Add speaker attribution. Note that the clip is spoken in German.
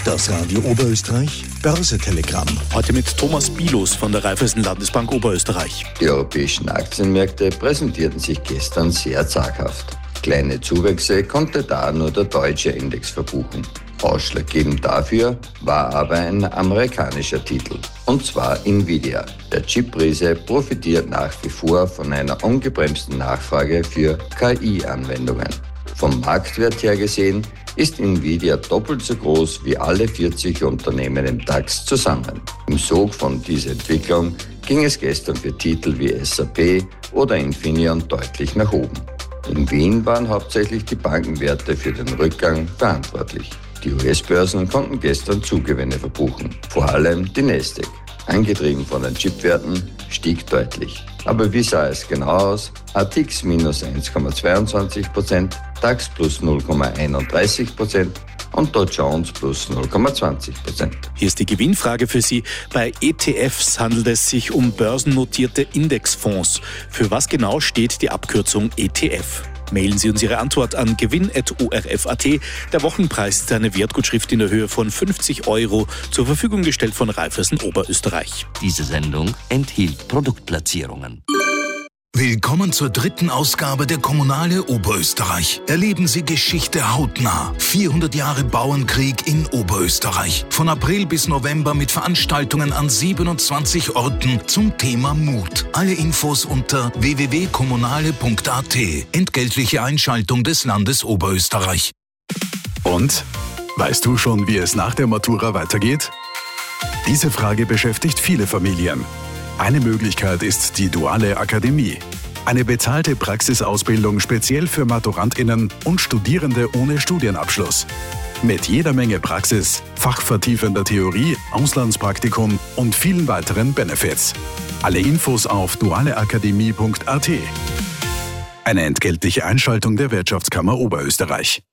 Speaker 1: Das Radio Oberösterreich Börsetelegramm.
Speaker 2: Heute mit Thomas Bilos von der Raiffeisen Landesbank Oberösterreich.
Speaker 3: Die europäischen Aktienmärkte präsentierten sich gestern sehr zaghaft. Kleine Zuwächse konnte da nur der deutsche Index verbuchen. Ausschlaggebend dafür war aber ein amerikanischer Titel, und zwar Nvidia. Der Chip-Riese profitiert nach wie vor von einer ungebremsten Nachfrage für KI-Anwendungen. Vom Marktwert her gesehen ist Nvidia doppelt so groß wie alle 40 Unternehmen im DAX zusammen. Im Sog von dieser Entwicklung ging es gestern für Titel wie SAP oder Infineon deutlich nach oben. In Wien waren hauptsächlich die Bankenwerte für den Rückgang verantwortlich. Die US-Börsen konnten gestern Zugewinne verbuchen, vor allem die Nasdaq. Angetrieben von den Chipwerten stieg deutlich. Aber wie sah es genau aus? ATX minus 1,22%, DAX plus 0,31% und Dow Jones plus 0,20%.
Speaker 2: Hier ist die Gewinnfrage für Sie. Bei ETFs handelt es sich um börsennotierte Indexfonds. Für was genau steht die Abkürzung ETF? Mailen Sie uns Ihre Antwort an gewinn@orf.at. Der Wochenpreis ist eine Wertgutschrift in der Höhe von 50 €, zur Verfügung gestellt von Raiffeisen Oberösterreich.
Speaker 4: Diese Sendung enthielt Produktplatzierungen.
Speaker 5: Willkommen zur 3. Ausgabe der Kommunale Oberösterreich. Erleben Sie Geschichte hautnah. 400 Jahre Bauernkrieg in Oberösterreich. Von April bis November mit Veranstaltungen an 27 Orten zum Thema Mut. Alle Infos unter www.kommunale.at. Entgeltliche Einschaltung des Landes Oberösterreich.
Speaker 6: Und? Weißt du schon, wie es nach der Matura weitergeht? Diese Frage beschäftigt viele Familien. Eine Möglichkeit ist die Duale Akademie. Eine bezahlte Praxisausbildung speziell für MaturandInnen und Studierende ohne Studienabschluss. Mit jeder Menge Praxis, fachvertiefender Theorie, Auslandspraktikum und vielen weiteren Benefits. Alle Infos auf dualeakademie.at. Eine entgeltliche Einschaltung der Wirtschaftskammer Oberösterreich.